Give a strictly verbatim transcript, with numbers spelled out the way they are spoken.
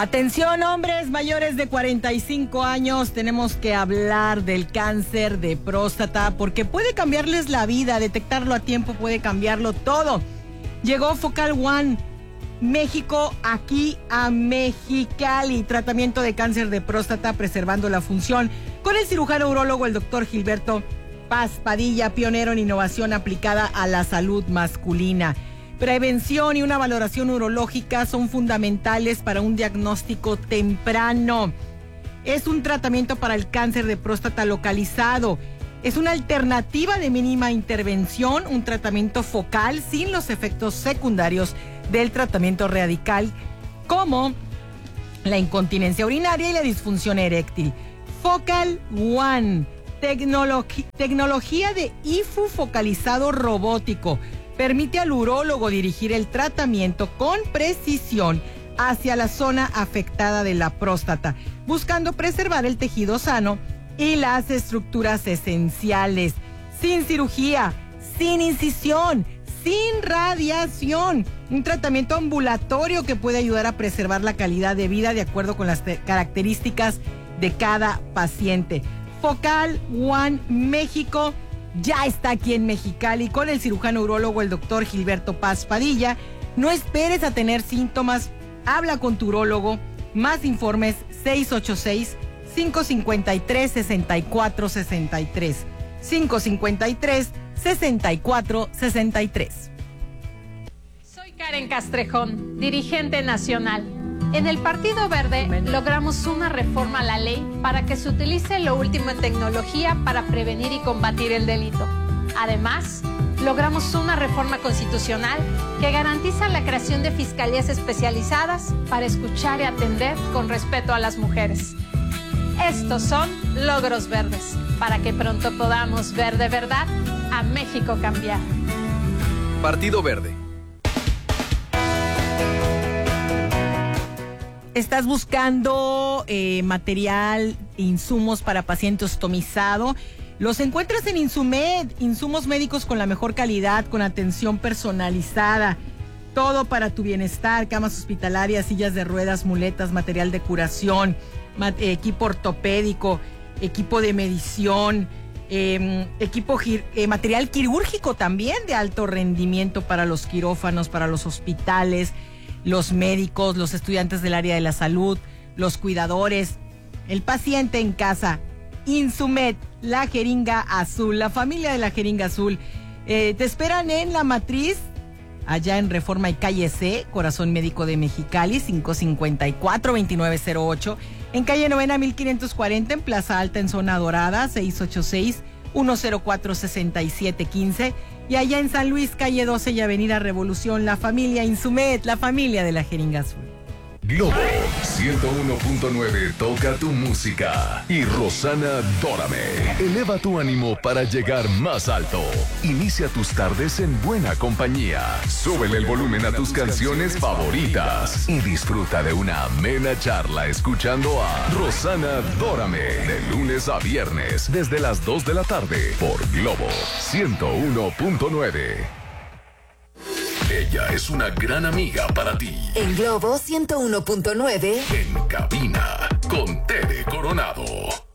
Atención, hombres mayores de cuarenta y cinco años, tenemos que hablar del cáncer de próstata porque puede cambiarles la vida, detectarlo a tiempo puede cambiarlo todo. Llegó Focal One México aquí a Mexicali, tratamiento de cáncer de próstata preservando la función, con el cirujano urólogo el doctor Gilberto Paz Padilla, pionero en innovación aplicada a la salud masculina. Prevención y una valoración urológica son fundamentales para un diagnóstico temprano. Es un tratamiento para el cáncer de próstata localizado. Es una alternativa de mínima intervención, un tratamiento focal sin los efectos secundarios del tratamiento radical, como la incontinencia urinaria y la disfunción eréctil. Focal One, tecnologi- tecnología de I F U focalizado robótico. Permite al urólogo dirigir el tratamiento con precisión hacia la zona afectada de la próstata, buscando preservar el tejido sano y las estructuras esenciales, sin cirugía, sin incisión, sin radiación. Un tratamiento ambulatorio que puede ayudar a preservar la calidad de vida de acuerdo con las te- características de cada paciente. Focal One México ya está aquí en Mexicali con el cirujano urólogo el doctor Gilberto Paz Padilla. No esperes a tener síntomas, habla con tu urólogo. Más informes seis ocho seis, cinco cinco tres, seis cuatro seis tres, cinco cinco tres, seis cuatro seis tres. Soy Karen Castrejón, dirigente nacional. En el Partido Verde logramos una reforma a la ley para que se utilice lo último en tecnología para prevenir y combatir el delito. Además, logramos una reforma constitucional que garantiza la creación de fiscalías especializadas para escuchar y atender con respeto a las mujeres. Estos son logros verdes, para que pronto podamos ver de verdad a México cambiar. Partido Verde. ¿Estás buscando eh, material, insumos para paciente ostomizado? Los encuentras en Insumed, insumos médicos con la mejor calidad, con atención personalizada. Todo para tu bienestar, camas hospitalarias, sillas de ruedas, muletas, material de curación, mat- eh, equipo ortopédico, equipo de medición, eh, equipo gir- eh, material quirúrgico también de alto rendimiento para los quirófanos, para los hospitales, los médicos, los estudiantes del área de la salud, los cuidadores, el paciente en casa. Insumed, la jeringa azul, la familia de la jeringa azul. Eh, te esperan en La Matriz, allá en Reforma y Calle C, Corazón Médico de Mexicali, cinco cinco cuatro, dos nueve cero ocho. En Calle Novena, mil quinientos cuarenta, en Plaza Alta, en Zona Dorada, seis ocho seis, uno cero cuatro, seis siete uno cinco. Y allá en San Luis, Calle doce y Avenida Revolución, la familia Insumed, la familia de la jeringa azul. Globo ciento uno punto nueve toca tu música y Rosana Dórame eleva tu ánimo para llegar más alto. Inicia tus tardes en buena compañía. Súbele el volumen a tus canciones favoritas y disfruta de una amena charla escuchando a Rosana Dórame de lunes a viernes desde las dos de la tarde por Globo ciento uno punto nueve. Ella es una gran amiga para ti. En Globo ciento uno punto nueve. En cabina con Tere Coronado.